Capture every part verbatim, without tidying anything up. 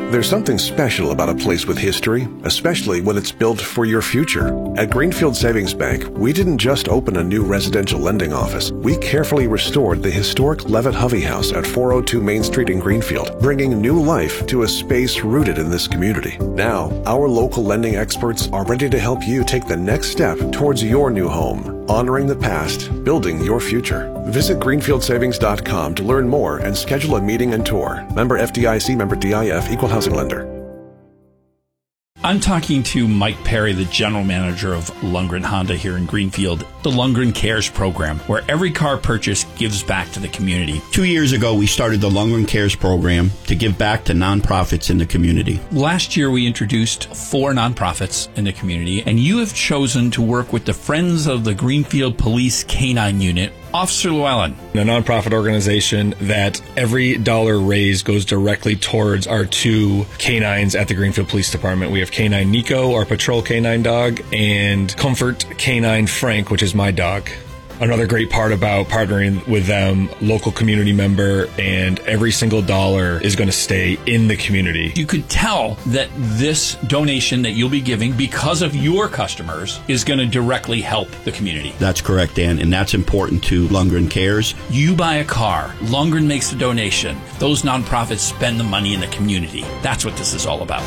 There's something special about a place with history, especially when it's built for your future. At Greenfield Savings Bank, we didn't just open a new residential lending office. We carefully restored the historic Levitt Hovey House at four oh two Main Street in Greenfield, bringing new life to a space rooted in this community. Now, our local lending experts are ready to help you take the next step towards your new home, honoring the past, building your future. Visit greenfield savings dot com to learn more and schedule a meeting and tour. Member F D I C, member D I F, Equal Housing Lender. I'm talking to Mike Perry, the general manager of Lundgren Honda here in Greenfield, the Lundgren Cares program, where every car purchase gives back to the community. Two years ago, we started the Lundgren Cares program to give back to nonprofits in the community. Last year, we introduced four nonprofits in the community, and you have chosen to work with the Friends of the Greenfield Police Canine Unit. Officer Llewellyn. A nonprofit organization that every dollar raised goes directly towards our two canines at the Greenfield Police Department. We have Canine Nico, our patrol canine dog, and Comfort Canine Frank, which is my dog. Another great part about partnering with them, local community member, and every single dollar is going to stay in the community. You could tell that this donation that you'll be giving because of your customers is going to directly help the community. That's correct, Dan, and that's important to Lundgren Cares. You buy a car, Lundgren makes the donation. Those nonprofits spend the money in the community. That's what this is all about.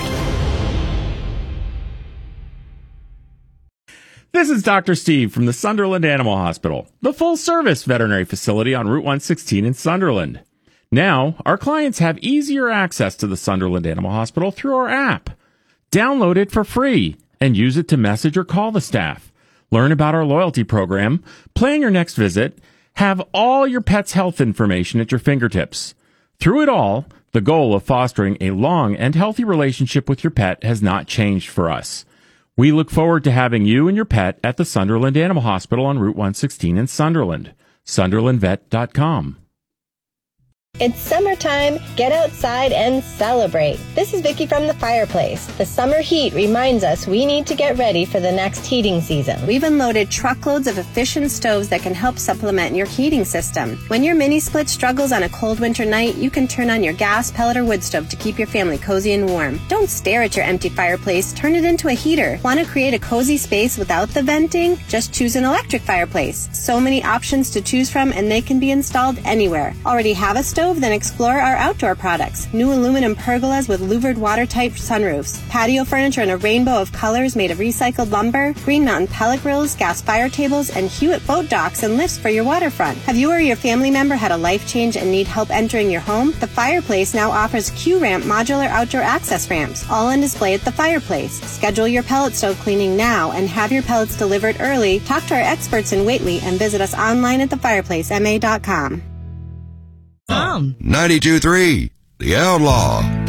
This is Doctor Steve from the Sunderland Animal Hospital, the full-service veterinary facility on Route one sixteen in Sunderland. Now, our clients have easier access to the Sunderland Animal Hospital through our app. Download it for free and use it to message or call the staff. Learn about our loyalty program, plan your next visit, have all your pet's health information at your fingertips. Through it all, the goal of fostering a long and healthy relationship with your pet has not changed for us. We look forward to having you and your pet at the Sunderland Animal Hospital on Route one sixteen in Sunderland. sunderland vet dot com. It's summertime. Get outside and celebrate. This is Vicki from The Fireplace. The summer heat reminds us we need to get ready for the next heating season. We've unloaded truckloads of efficient stoves that can help supplement your heating system. When your mini split struggles on a cold winter night, you can turn on your gas, pellet, or wood stove to keep your family cozy and warm. Don't stare at your empty fireplace. Turn it into a heater. Want to create a cozy space without the venting? Just choose an electric fireplace. So many options to choose from, and they can be installed anywhere. Already have a stove? Then explore our outdoor products. New aluminum pergolas with louvered watertight sunroofs. Patio furniture in a rainbow of colors made of recycled lumber. Green Mountain pellet grills, gas fire tables, and Hewitt boat docks and lifts for your waterfront. Have you or your family member had a life change and need help entering your home? The Fireplace now offers Q-Ramp modular outdoor access ramps, all on display at the Fireplace. Schedule your pellet stove cleaning now and have your pellets delivered early. Talk to our experts in Whately and visit us online at the fireplace m a dot com. ninety-two point three, The Outlaw.